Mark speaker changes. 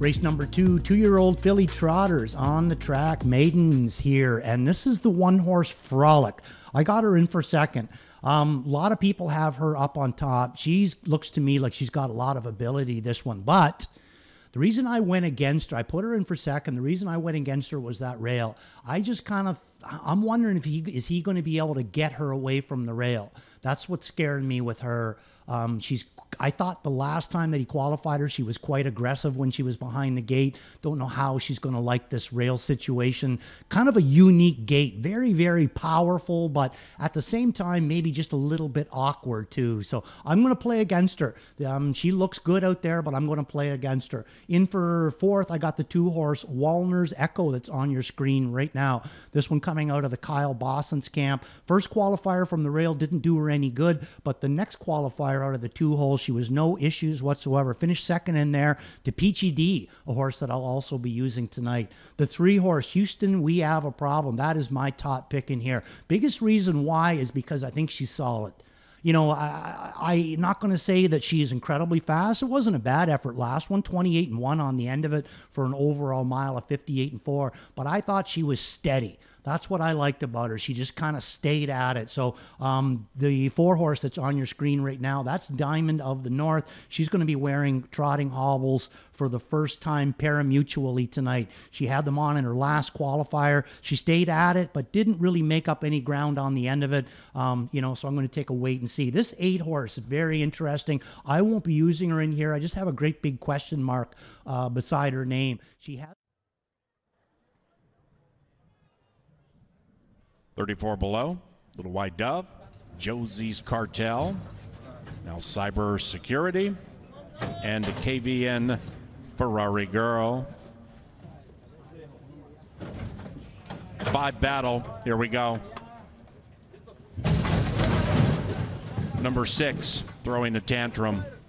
Speaker 1: Race number 2, 2-year-old filly trotters on the track, maidens here, and this is the one-horse Frolic. I got her in for second. A lot of people have her up on top. She looks to me like she's got a lot of ability, this one, but the reason I went against her, I put her in for second. The reason I went against her was that rail. I'm wondering if is he going to be able to get her away from the rail. That's what scared me with her. I thought the last time that he qualified her, she was quite aggressive when she was behind the gate. Don't know how she's going to like this rail situation. Kind of a unique gate. Very, very powerful, but at the same time, maybe just a little bit awkward too. So I'm going to play against her. She looks good out there, but I'm going to play against her. In for fourth, I got the 2-horse Wallner's Echo that's on your screen right now. This one coming out of the Kyle Bosson's camp. First qualifier from the rail didn't do her any good, but the next qualifier out of the 2 holes, she was no issues whatsoever. Finished second in there to Peachy D, a horse that I'll also be using tonight. The 3-horse Houston, We Have a Problem. That is my top pick in here. Biggest reason why is because I think she's solid. You know, I'm not going to say that she is incredibly fast. It wasn't a bad effort last one, 28-1 on the end of it for an overall mile of 58-4. But I thought she was steady. That's what I liked about her. She just kind of stayed at it. So the 4-horse that's on your screen right now, that's Diamond of the North. She's going to be wearing trotting hobbles for the first time pari-mutually tonight. She had them on in her last qualifier. She stayed at it, but didn't really make up any ground on the end of it. So I'm going to take a wait and see. This 8-horse is very interesting. I won't be using her in here. I just have a great big question mark beside her name. She has
Speaker 2: 34 below, Little White Dove, Josie's Cartel, now Cyber Security, and KVN Ferrari Girl. 5 battle, here we go. Number 6, throwing a tantrum.